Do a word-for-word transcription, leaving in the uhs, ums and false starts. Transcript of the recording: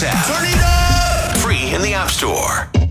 app. Turn it up! Free in the App Store.